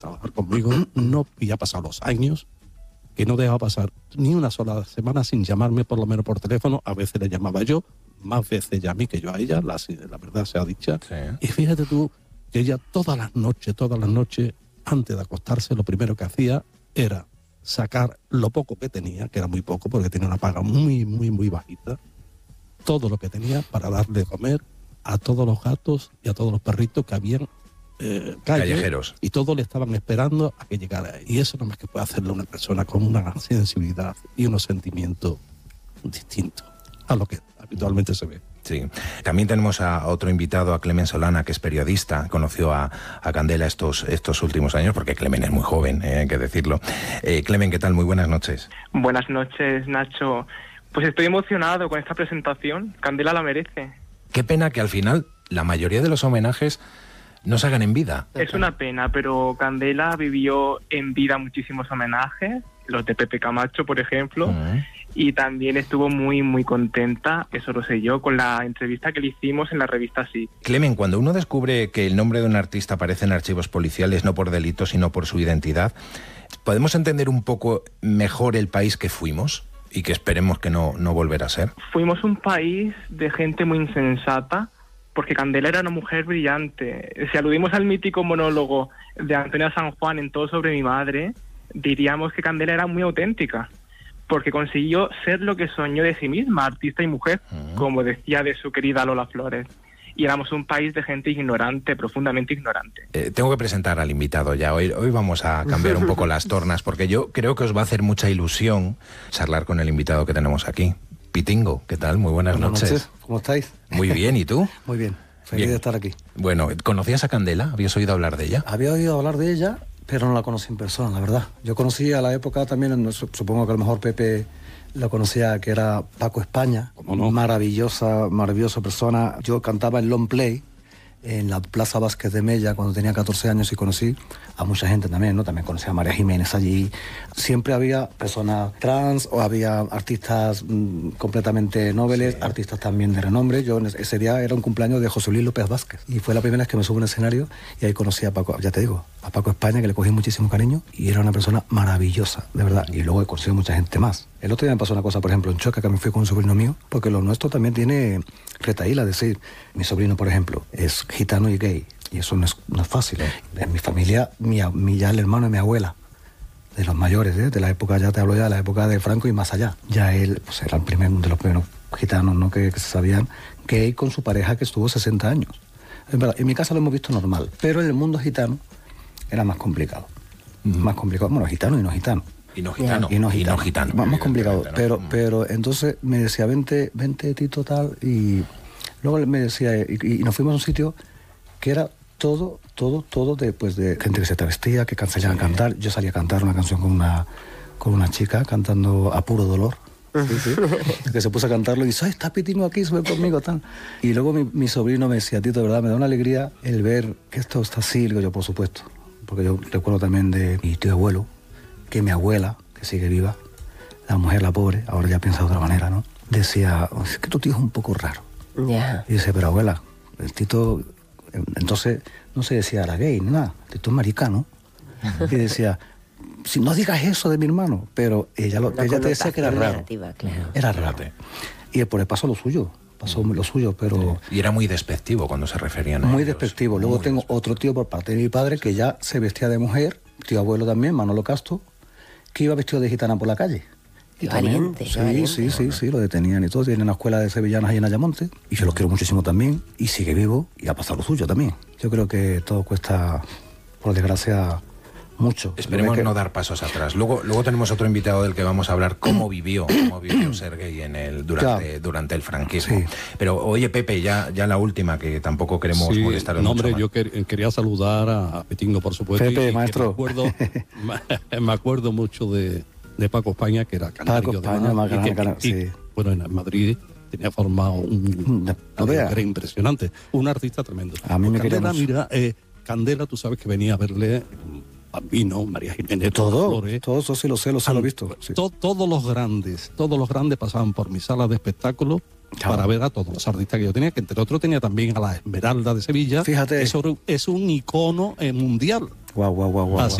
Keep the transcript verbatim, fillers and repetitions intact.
trabajar conmigo, no, y ya pasaron los años, que no dejaba pasar ni una sola semana sin llamarme, por lo menos por teléfono. A veces le llamaba yo, más veces ya a mí que yo a ella, la, la verdad sea dicha. Sí. Y fíjate tú que ella todas las noches, todas las noches, antes de acostarse, lo primero que hacía era sacar lo poco que tenía, que era muy poco porque tenía una paga muy, muy, muy bajita, todo lo que tenía para darle de comer a todos los gatos y a todos los perritos que habían eh, calle, callejeros. Y todos le estaban esperando a que llegara. Y eso no más que puede hacerle una persona con una sensibilidad y unos sentimientos distintos a lo que habitualmente se ve. Sí. También tenemos a otro invitado, a Clemen Solana, que es periodista, conoció a, a Candela estos, estos últimos años, porque Clemen es muy joven, eh, hay que decirlo. Eh, Clemen, ¿qué tal? Muy buenas noches. Buenas noches, Nacho. Pues estoy emocionado con esta presentación. Candela la merece. Qué pena que al final la mayoría de los homenajes no se hagan en vida. Es una pena, pero Candela vivió en vida muchísimos homenajes, los de Pepe Camacho, por ejemplo, uh-huh. Y también estuvo muy, muy contenta, eso lo sé yo, con la entrevista que le hicimos en la revista Sí. Clemen, cuando uno descubre que el nombre de un artista aparece en archivos policiales no por delito, sino por su identidad, ¿podemos entender un poco mejor el país que fuimos y que esperemos que no, no volverá a ser? Fuimos un país de gente muy insensata, porque Candela era una mujer brillante. Si aludimos al mítico monólogo de Antonia San Juan en Todo sobre mi madre, diríamos que Candela era muy auténtica, porque consiguió ser lo que soñó de sí misma, artista y mujer, uh-huh. como decía de su querida Lola Flores. Y éramos un país de gente ignorante, profundamente ignorante. Eh, tengo que presentar al invitado ya. Hoy, hoy vamos a cambiar un poco las tornas, porque yo creo que os va a hacer mucha ilusión charlar con el invitado que tenemos aquí. Pitingo, ¿qué tal? Muy buenas, buenas noches. noches. ¿Cómo estáis? Muy bien, ¿y tú? Muy bien, feliz bien. de estar aquí. Bueno, ¿conocías a Candela? ¿Habías oído hablar de ella? Había oído hablar de ella, pero no la conocí en persona, la verdad. Yo conocí a la época también, supongo que a lo mejor Pepe la conocía, que era Paco España, no? maravillosa, maravillosa persona. Yo cantaba en Long Play, en la Plaza Vázquez de Mella, cuando tenía catorce años, y conocí a mucha gente también, ¿no? También conocí a María Jiménez allí. Siempre había personas trans, o había artistas mmm, completamente nobles, sí. artistas también de renombre. Yo ese día era un cumpleaños de José Luis López Vázquez, y fue la primera vez que me subo a un escenario, y ahí conocí a Paco, ya te digo, a Paco España, que le cogí muchísimo cariño, y era una persona maravillosa, de verdad. Y luego he conocido mucha gente más. El otro día me pasó una cosa, por ejemplo, en Choca, que me fui con un sobrino mío, porque lo nuestro también tiene retaíla, es decir, mi sobrino, por ejemplo, es gitano y gay, y eso no es, no es fácil. ¿eh? En mi familia, mi, mi, ya el hermano de mi abuela, de los mayores, ¿eh? de la época, ya te hablo ya de la época de Franco y más allá, ya él pues, era el primer, de los primeros gitanos, ¿no? que, que se sabían, gay con su pareja, que estuvo sesenta años. Es verdad, en mi casa lo hemos visto normal, pero en el mundo gitano era más complicado. Mm. Más complicado, bueno, gitano y no gitano. Y no gitano. Y no gitano. Y no gitano. Más, más complicado. ¿no? Pero, pero entonces me decía, vente, vente Tito tal, y luego me decía, y, y nos fuimos a un sitio que era todo, todo, todo de, pues, de gente que se travestía, que salían sí. a cantar. Yo salía a cantar una canción con una, con una chica cantando A Puro Dolor. Sí, sí. Que se puso a cantarlo y dice, ay, está Pitingo aquí, sube conmigo, tal. Y luego mi, mi sobrino me decía, Tito, de verdad, me da una alegría el ver que esto está así. Digo yo, por supuesto. Porque yo recuerdo también de mi tío abuelo, que mi abuela, que sigue viva, la mujer, la pobre, ahora ya piensa de otra manera, ¿no? Decía, es que tu tío es un poco raro. Ya. Yeah. Y dice, pero abuela, el Tito, entonces no se decía era gay, ni nada, el Tito es maricano. Y decía, si no digas eso de mi hermano, pero ella, lo, ella te decía que era raro. Claro. Era raro. Y después pasó lo suyo, pasó lo suyo, pero... Sí. Y era muy despectivo cuando se referían a Muy ellos. despectivo. Luego muy tengo despectivo. Otro tío por parte de mi padre que ya se vestía de mujer, tío abuelo también, Manolo Castro, que iba vestido de gitana por la calle. Y también, valiente, sí, valiente. sí, sí, sí, lo detenían y todo. Tiene una escuela de sevillanas ahí en Ayamonte, y yo lo quiero muchísimo también, y sigue vivo, y ha pasado lo suyo también. Yo creo que todo cuesta, por desgracia, mucho. Esperemos que... no dar pasos atrás. Luego, luego tenemos otro invitado del que vamos a hablar cómo vivió, cómo vivió ser gay en el, durante, claro. durante el franquismo. Sí. Pero oye, Pepe, ya, ya la última, que tampoco queremos sí, molestar no, mucho hombre, más. yo quer, quería saludar a Pitingo, por supuesto. Pepe, y, maestro. Me acuerdo, me acuerdo mucho de, de Paco España, que era canario. Paco España, más grande, cana, sí. Y, bueno, en Madrid tenía formado un... No, no era impresionante. Un artista tremendo. A mí me Candela, quería mira, eh, Candela, tú sabes que venía a verle... Bambino, María Jiménez, todo, Flores, todo eso sí lo sé, lo sé, lo he visto. Sí. To, todos los grandes, todos los grandes pasaban por mi sala de espectáculo Claro. para ver a todos los artistas que yo tenía, que entre otros tenía también a la Esmeralda de Sevilla. Fíjate. Eso es un icono eh, mundial. Guau, guau, guau, guau. Así